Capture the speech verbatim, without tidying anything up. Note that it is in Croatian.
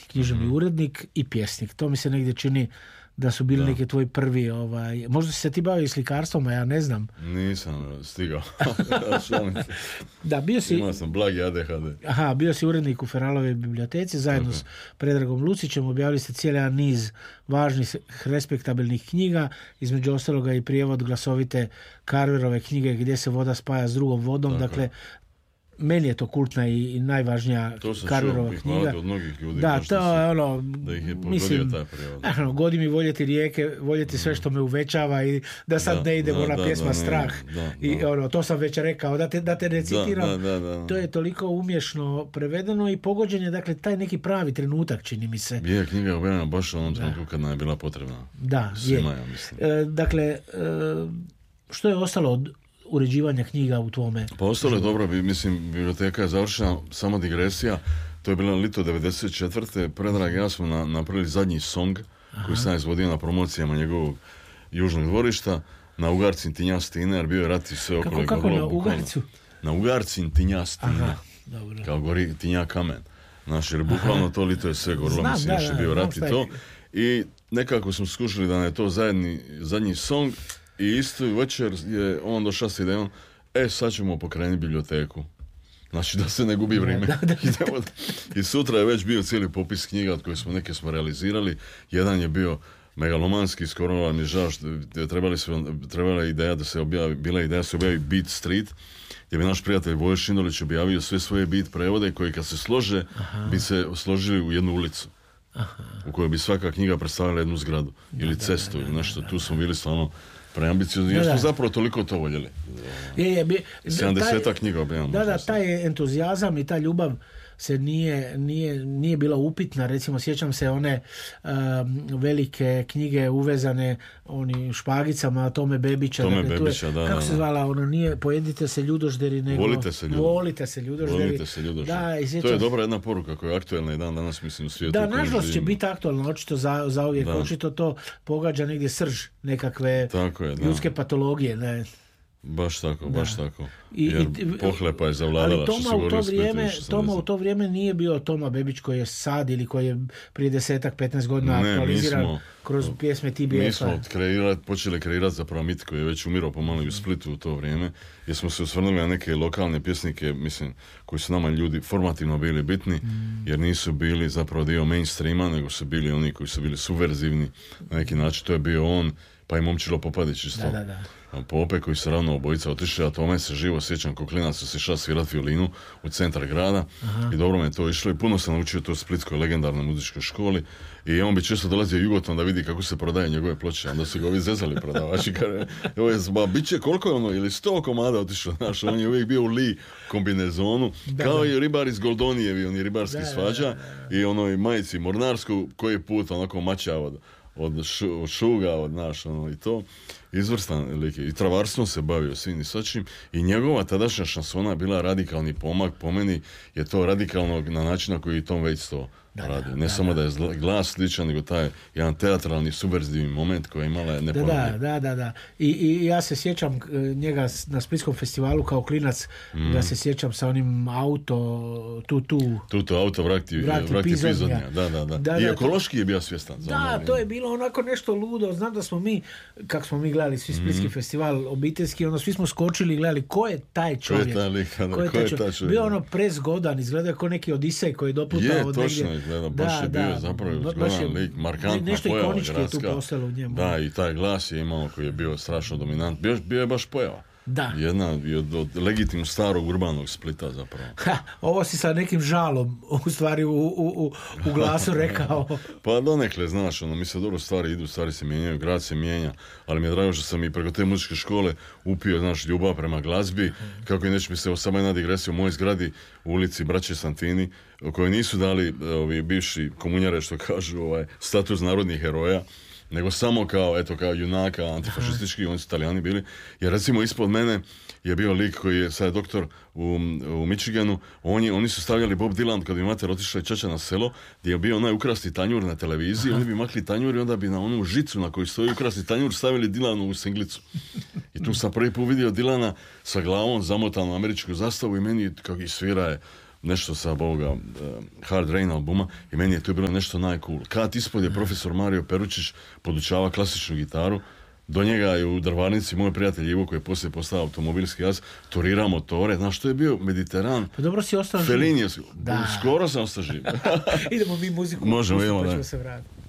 književni mm-hmm. urednik i pjesnik. To mi se negdje čini da su bili da. neki tvoji prvi, ovaj, možda si se ti bavio slikarstvom, a ja ne znam. Nisam stigao. Da, bio si... Imao sam blagi A D H D. Aha, bio si urednik u Feralove biblioteci, zajedno okay. s Predragom Lucićem, objavili ste cijeli niz važnih, respektabilnih knjiga, između ostaloga i prijevod glasovite Carverove knjige Gdje se voda spaja s drugom vodom, tako. Dakle, meni je to kultna i, i najvažnija Carverova knjiga. Od mnogih ljudi. Da, to je ono, da ih je mislim, taj prijevod. Ono, godi mi voljeti rijeke, voljeti sve što me uvećava i da sad da, ne idemo na pjesma da, Strah. Da, I da. Ono, to sam već rekao, da te, da te ne citiram. Da, da, da, da. To je toliko umješno prevedeno i pogođen je, dakle, taj neki pravi trenutak, čini mi se. Je knjiga objavljena baš u onom trenutku kad nam je bila potrebna. Da, Svima, je. Ja mislim. E, dakle, e, što je ostalo od uređivanja knjiga u tvome? Pa ostalo je dobro, mislim, biblioteka je završena, samo digresija, to je bilo lito devedeset četvrte Predrag i ja smo na, napravili zadnji song, aha. koji sam izvodio na promocijama njegovog južnog dvorišta, na Ugarcin Tinja Stine, jer bio je rat i sve okolo. Kako, kako na Ugarcu? Na Ugarcin Tinja Stine, kao gori Tinja kamen. Znaš, jer bukvalno to lito je sve gorilo, znam, mislim, da, još je da, bio rat da, i to. I nekako smo skušali da je to zadnji, zadnji song. I isto večer je on došao s idejom, e, sad ćemo pokrenuti biblioteku. Znači da se ne gubi vrijeme. Da, da, da. I sutra je već bio cijeli popis knjiga od koje smo neke smo realizirali. Jedan je bio megalomanski, skoro vam je žao što trebali su, trebala ideja da se objavi, bila ideja da se objavi Beat Street, gdje bi naš prijatelj Vojo Šindolić objavio sve svoje beat prevode koji kad se slože, aha. bi se složili u jednu ulicu. Aha. U kojoj bi svaka knjiga predstavila jednu zgradu da, ili cestu ili nešto. Tu smo bili stvarno preambiciozni, jer smo zapravo toliko to voljeli. Je, je, bi, sedamdeseta knjiga objavljamo. Da, da, taj entuzijazam i ta ljubav se nije, nije, nije bila upitna. Recimo, sjećam se one um, velike knjige uvezane oni špagicama Tome Bebića. Tome dakle, Bebića, je, da. Kako da, se zvala? Ono nije pojedite se ljudožderi, nego volite se ljudožderi. Volite se ljudožderi. Volite se ljudožderi. Da, i sjećam... To je dobra jedna poruka koja je aktuelna i dan danas, mislim, u svijetu. Da, nažalost će biti aktualno, očito za, za uvijek. Da. Očito to pogađa negdje srž nekakve je, ljudske patologije. Ne. Baš tako, da. baš tako. I, jer i, pohlepa je zavladala. Ali Toma, u to, vrijeme, Toma u to vrijeme nije bio Toma Bebić koji je sad ili koji je prije desetak, petnaest godina ne, aktualiziran smo, kroz pjesme T B F-a. Mi smo kreirat, počeli kreirati zapravo mit koji je već umirao pomalo i u Splitu u to vrijeme, jer smo se osvrnuli na neke lokalne pjesnike, mislim, koji su nama ljudi formativno bili bitni, mm. jer nisu bili zapravo dio mainstreama, nego su bili oni koji su bili subverzivni na neki način. To je bio on, pa i Momčilo Popadić isto. Da, da, da. Pope koji su ravno obojica otišli, a tome se živo sjećam ko klinac su se išao svirati violinu u centar grada. Aha. I dobro me to išlo i puno sam naučio to u splitskoj legendarnoj muzičkoj školi i on bi često dolazio jugotom da vidi kako se prodaje njegove ploče, onda su ga ovi zezali prodavači, kaže, evo je, ba, bit će koliko je ono, ili sto komada otišlo, znaš, on je uvijek bio u li kombinezonu, da, kao da. I ribar iz Goldonijevi, on je ribarski da, svađa da, da, da. I onoj majici mornarsku koji put onako mača od od, šu, od šuga, od naš, ono, i to, izvrstan lik. I travarstvom se bavio svim i sočim i njegova tadašnja šansona bila radikalni pomak, po meni je to radikalno na način na koji Tom Waits to da, radi. Ne da, samo da, da je glas sličan, nego taj jedan teatralni, subverzivni moment koji je imala je neponovljiv. Da, da, da, da. I, I ja se sjećam njega na Splitskom festivalu kao klinac, mm. da se sjećam sa onim auto, tu, tu. Tu, tu, auto, vrakti, vrakti, vrakti pizodnja. Da, da, da. da, I ekološki je bio svjestan. Da, to je bilo onako nešto ludo. Znam da smo mi, kako smo mi gledali svi Splitski mm. festival obiteljski, ono, svi smo skočili i gledali ko je taj čovjek. Ko je taj lik, ko je taj čovjek. čovjek. Bio ono prezgodan, izgledao kao neki Odisej koji je doplutao je, od točno negdje. Gleda, baš da, je bio da, zapravo izgledan lik, markantna nešto pojava ikonički gradska. Je tu postalo u njemu. Da, i taj glas je imao koji je bio strašno dominant. Bio, bio je baš pojava. Da. Jedna od, od legitimnog starog urbanog Splita zapravo. Ha, ovo si sa nekim žalom u stvari u, u, u, u glasu rekao. Pa donekle, znaš, ono, mi se dobro stvari idu, stvari se mijenjaju, grad se mijenja, ali mi je drago što sam i preko te muzičke škole upio, znaš, ljubav prema glazbi, kako i neće mi se, samo jedna digresija u mojoj zgradi u ulici Braće Santini, u kojoj nisu dali ovi bivši komunjare, što kažu, ovaj, status narodnih heroja, nego samo kao, eto, kao junaka antifašistički, oni su Italijani bili, jer recimo ispod mene je bio lik koji je sad doktor u, u Michiganu, oni, oni su stavljali Bob Dylan kad bi mater otišla i čača na selo, gdje je bio onaj ukrasni tanjur na televiziji, oni bi makli tanjur i onda bi na onu žicu na kojoj stoji ukrasni tanjur stavili Dylanovu singlicu. I tu sam prvi put vidio Dylana sa glavom zamotanom američku zastavu i meni kako i svira je nešto sa ovoga uh, Hard Rain albuma i meni je to bilo nešto najcool. Kad ispod je profesor Mario Peručić podučava klasičnu gitaru, do njega je u drvarnici moj prijatelj Ivo koji je poslije postao automobilski jaz, turira motore, znaš, to je bio Mediteran. Pa dobro si ostao živ. Felinije, skoro sam ostao živ. Idemo mi muziku. Možemo, idemo, da. Se vratiti.